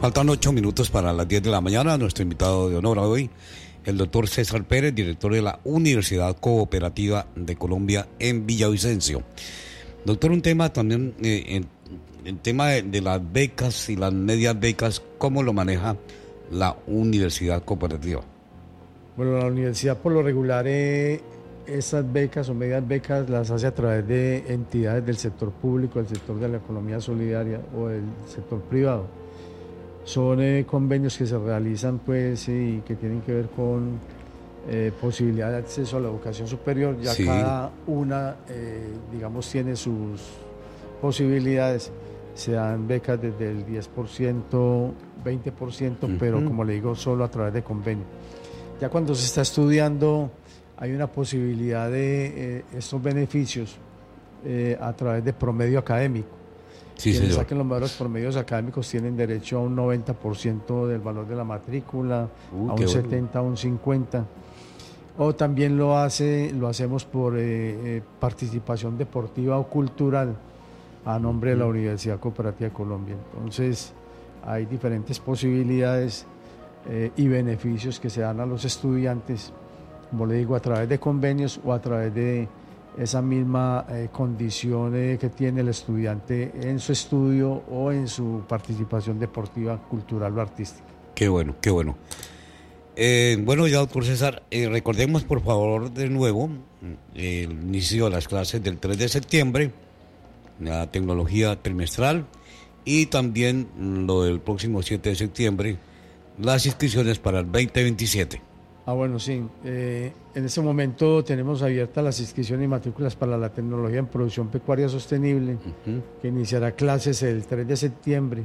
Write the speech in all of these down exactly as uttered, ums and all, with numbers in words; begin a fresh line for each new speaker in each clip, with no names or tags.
Faltan ocho minutos para las diez de la mañana. Nuestro invitado de honor hoy, el doctor César Pérez, director de la Universidad Cooperativa de Colombia en Villavicencio. Doctor, un tema también, eh, el tema de, de las becas y las medias becas, ¿cómo lo maneja la Universidad Cooperativa?
Bueno, la universidad por lo regular, eh, esas becas o medias becas las hace a través de entidades del sector público, del sector de la economía solidaria o del sector privado. Son eh, convenios que se realizan pues y que tienen que ver con eh, posibilidad de acceso a la educación superior. Ya sí. Cada una, eh, digamos, tiene sus posibilidades. Se dan becas desde el diez por ciento, veinte por ciento, uh-huh. pero como le digo, solo a través de convenio. Ya cuando se está estudiando, hay una posibilidad de eh, estos beneficios eh, a través de promedio académico.
Sí,
Quienes
señor.
saquen los mejores promedios académicos tienen derecho a un noventa por ciento del valor de la matrícula, uh, a un setenta, bueno. a un cincuenta. O también lo hace, lo hacemos por eh, eh, participación deportiva o cultural a nombre de la Universidad Cooperativa de Colombia. Entonces, hay diferentes posibilidades eh, y beneficios que se dan a los estudiantes, como le digo, a través de convenios o a través de esa misma eh, condición eh, que tiene el estudiante en su estudio o en su participación deportiva, cultural o artística.
Qué bueno, qué bueno. Eh, bueno, ya doctor César, eh, recordemos por favor de nuevo eh, el inicio de las clases del tres de septiembre, la tecnología trimestral, y también lo del próximo siete de septiembre, las inscripciones para el veinte veintisiete.
Ah, bueno, sí. Eh, en este momento tenemos abiertas las inscripciones y matrículas para la tecnología en producción pecuaria sostenible, uh-huh. que iniciará clases el tres de septiembre.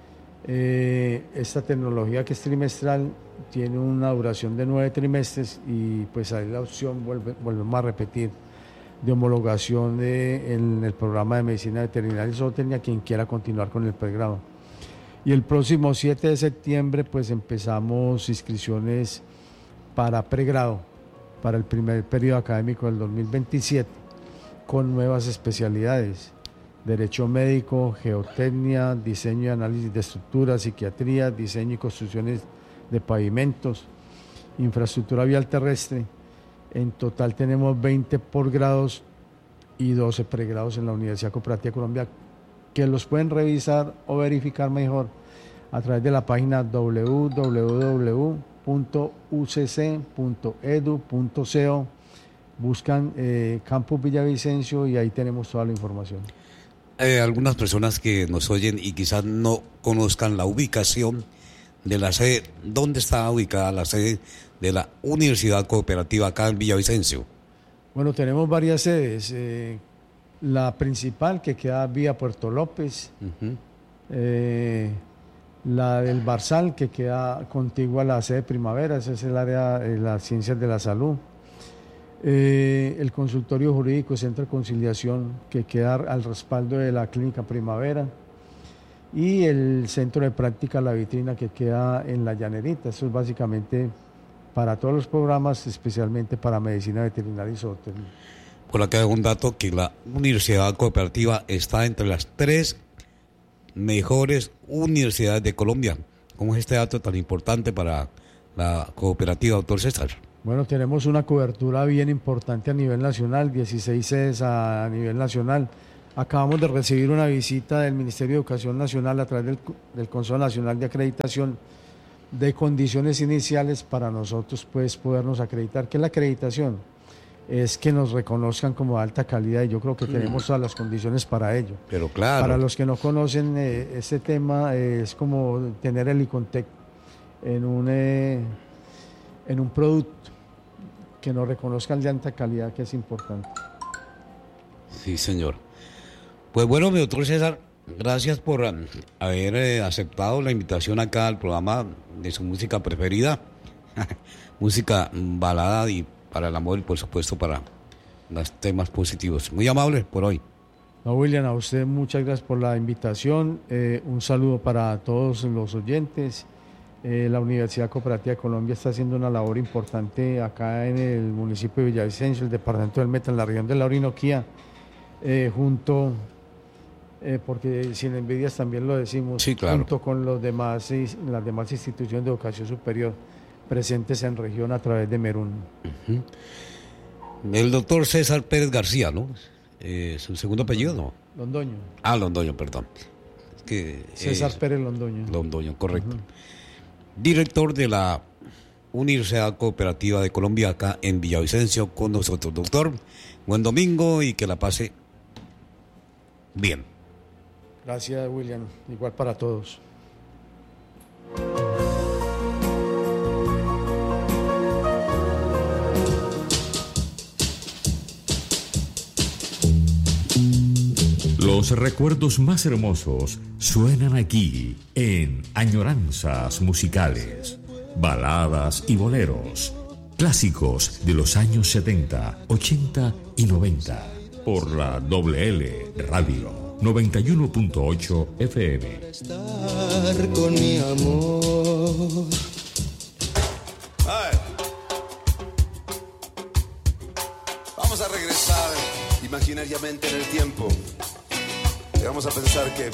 Eh, esta tecnología, que es trimestral, tiene una duración de nueve trimestres y pues hay la opción, vuelve, volvemos a repetir, de homologación de, en el programa de medicina veterinaria y zootecnia, quien quiera continuar con el pregrado. Y el próximo siete de septiembre pues empezamos inscripciones para pregrado, para el primer periodo académico del dos mil veintisiete, con nuevas especialidades: Derecho Médico, Geotecnia, Diseño y Análisis de Estructuras, Psiquiatría, Diseño y Construcciones de Pavimentos, Infraestructura Vial Terrestre. En total tenemos veinte posgrados y doce pregrados en la Universidad Cooperativa de Colombia, que los pueden revisar o verificar mejor a través de la página doble u doble u doble u punto u c c punto e d u punto c o. Buscan eh, Campus Villavicencio y ahí tenemos toda la información.
Eh, algunas personas que nos oyen y quizás no conozcan la ubicación de la sede, ¿dónde está ubicada la sede de la Universidad Cooperativa acá en Villavicencio?
Bueno, tenemos varias sedes. Eh, la principal, que queda vía Puerto López, uh-huh. eh, la del Barzal, que queda contigua a la sede Primavera, ese es el área de las ciencias de la salud. Eh, el consultorio jurídico Centro de Conciliación, que queda al respaldo de la Clínica Primavera, y el centro de práctica La Vitrina, que queda en La Llanerita. Eso es básicamente para todos los programas, especialmente para medicina veterinaria y zootecnia.
Por acá hay un dato, que la Universidad Cooperativa está entre las tres mejores universidades de Colombia. ¿Cómo es este dato tan importante para la cooperativa, doctor César?
Bueno, tenemos una cobertura bien importante a nivel nacional, dieciséis sedes a nivel nacional. Acabamos de recibir una visita del Ministerio de Educación Nacional a través del, del Consejo Nacional de Acreditación, de condiciones iniciales para nosotros pues podernos acreditar. ¿Qué es la acreditación? Es que nos reconozcan como de alta calidad, y yo creo que tenemos todas las condiciones para ello.
Pero claro.
Para los que no conocen eh, este tema, eh, es como tener el ICONTEC en un, eh, en un producto, que nos reconozcan de alta calidad, que es importante.
Sí, señor. Pues bueno, mi doctor César, gracias por um, haber eh, aceptado la invitación acá al programa de su música preferida, música balada y para el amor y por supuesto para los temas positivos. Muy amable por hoy.
No, William, a usted muchas gracias por la invitación. Eh, un saludo para todos los oyentes. Eh, la Universidad Cooperativa de Colombia está haciendo una labor importante acá en el municipio de Villavicencio, el departamento del Meta, en la región de la Orinoquía, eh, junto eh, porque sin envidias también lo decimos,
sí, claro.
junto con los demás, las demás instituciones de educación superior presentes en región a través de Merún.
Uh-huh. El doctor César Pérez García, ¿no? Eh, ¿Su segundo apellido, no?
Londoño.
Ah, Londoño, perdón. Es que,
César
eh,
Pérez Londoño.
Londoño, correcto. Uh-huh. Director de la Universidad Cooperativa de Colombia, acá en Villavicencio, con nosotros. Doctor, buen domingo y que la pase bien.
Gracias, William. Igual para todos.
Los recuerdos más hermosos suenan aquí en Añoranzas Musicales, baladas y boleros, clásicos de los años setenta, ochenta y noventa, por la Doble L Radio noventa y uno punto ocho F M.
Estar con mi amor.
Ay. Vamos a regresar imaginariamente en el tiempo. Y vamos a pensar que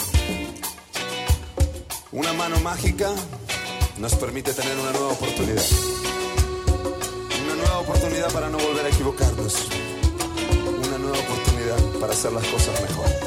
una mano mágica nos permite tener una nueva oportunidad. Una nueva oportunidad para no volver a equivocarnos. Una nueva oportunidad para hacer las cosas mejor.